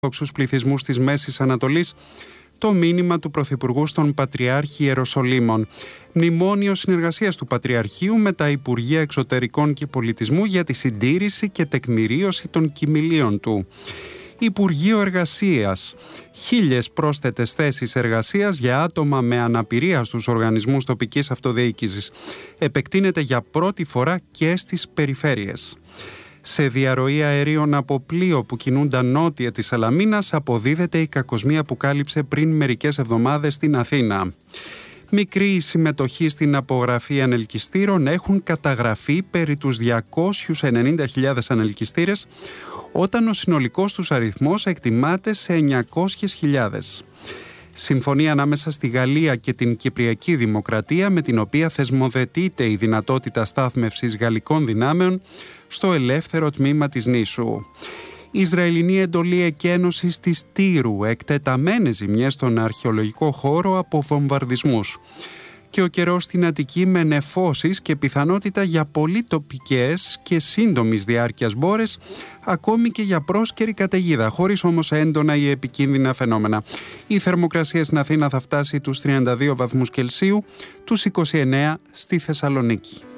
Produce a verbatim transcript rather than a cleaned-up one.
Ορθόδοξους πληθυσμούς της Μέσης Ανατολής το μήνυμα του Πρωθυπουργού στον Πατριάρχη Ιεροσολύμων. Μνημόνιο συνεργασίας του Πατριαρχείου με τα Υπουργεία Εξωτερικών και Πολιτισμού για τη συντήρηση και τεκμηρίωση των κοιμηλίων του. Υπουργείο Εργασίας. Χίλιες πρόσθετες θέσεις εργασίας για άτομα με αναπηρία στους οργανισμούς τοπικής αυτοδιοίκησης. Επεκτείνεται για πρώτη φορά και στις περιφέρειες. Σε διαρροή αερίων από πλοίο που κινούνταν νότια της Σαλαμίνας αποδίδεται η κακοσμία που κάλυψε πριν μερικές εβδομάδες στην Αθήνα. Μικρή συμμετοχή στην απογραφή ανελκυστήρων έχουν καταγραφεί περί τους διακόσιες ενενήντα χιλιάδες ανελκυστήρες, όταν ο συνολικός τους αριθμός εκτιμάται σε εννιακόσιες χιλιάδες. Συμφωνία ανάμεσα στη Γαλλία και την Κυπριακή Δημοκρατία, με την οποία θεσμοθετείται η δυνατότητα στάθμευσης γαλλικών δυνάμεων στο ελεύθερο τμήμα της νήσου. Η Ισραηλινή εντολή εκένωσης της Τύρου, εκτεταμένες ζημιές στον αρχαιολογικό χώρο από βομβαρδισμούς. Και ο καιρός στην Αττική με νεφώσεις και πιθανότητα για πολύ τοπικές και σύντομης διάρκειας μπόρες, ακόμη και για πρόσκαιρη καταιγίδα, χωρίς όμως έντονα ή επικίνδυνα φαινόμενα. Η θερμοκρασία στην Αθήνα θα φτάσει τους τριάντα δύο βαθμούς Κελσίου, τους είκοσι εννέα στη Θεσσαλονίκη.